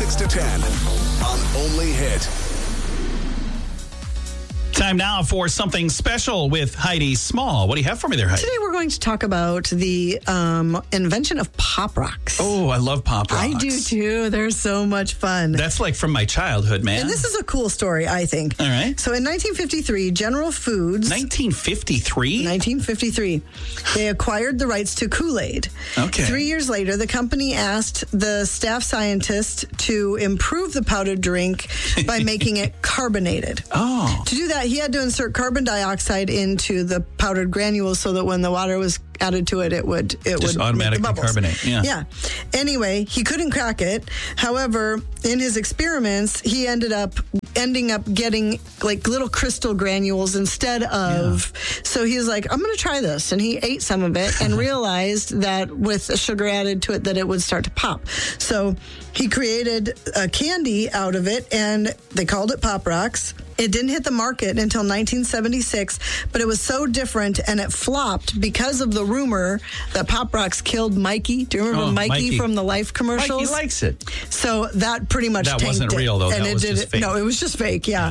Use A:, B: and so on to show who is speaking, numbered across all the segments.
A: 6 to 10 on Only Hit.
B: Time now for something special with Heidi Small. What do you have for me there, Heidi?
C: Today we're going to talk about the invention of Pop Rocks.
B: Oh, I love Pop Rocks.
C: I do too. They're so much fun.
B: That's like from my childhood, man.
C: And this is a cool story, I think.
B: All right.
C: So in 1953, General Foods...
B: 1953?
C: 1953. They acquired the rights to Kool-Aid.
B: Okay.
C: 3 years later, the company asked the staff scientist to improve the powdered drink by making it carbonated.
B: Oh.
C: To do that, he had to insert carbon dioxide into the powdered granules so that when the water was added to it, it would
B: Just
C: make
B: automatically
C: the bubbles.
B: carbonate. Yeah.
C: Anyway, he couldn't crack it. However, in his experiments, he ending up getting like little crystal granules instead of. So he was like, I'm going to try this, and he ate some of it and realized that with sugar added to it, that it would start to pop. So he created a candy out of it, and they called it Pop Rocks. It didn't hit the market until 1976, but it was so different and it flopped because of the rumor that Pop Rocks killed Mikey. Do you remember Mikey from the Life commercials?
B: Mikey likes it.
C: So that pretty much tanked it.
B: That wasn't real, though.
C: And
B: that was just fake.
C: No, it was just fake, yeah.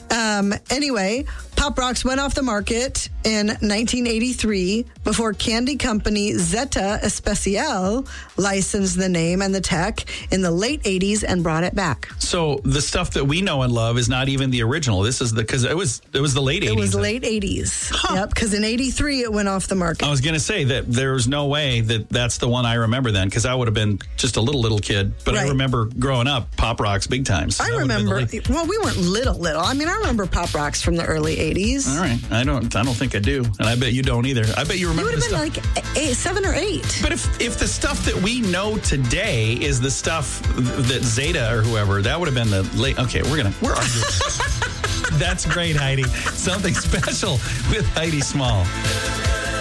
C: Anyway, Pop Rocks went off the market in 1983 before candy company Zeta Especial licensed the name and the tech in the late 80s and brought it back.
B: So the stuff that we know and love is not even the original. This is because it was the late 80s.
C: It was late 80s.
B: Huh.
C: Yep, because in 83 it went off the market.
B: I was going to say that there's no way that that's the one I remember then, because I would have been just a little kid. But I remember growing up, Pop Rocks big time. So
C: I remember. Well, we weren't little. I mean, I remember Pop Rocks from the early 80s.
B: All right. I don't think I do. And I bet you don't either. I bet you remember
C: You would have
B: the
C: been
B: stuff.
C: like 7 or 8.
B: But if the stuff that we know today is the stuff that Zeta or whoever, that would have been the late. Okay, we're arguing. That's great, Heidi. Something special with Heidi Small.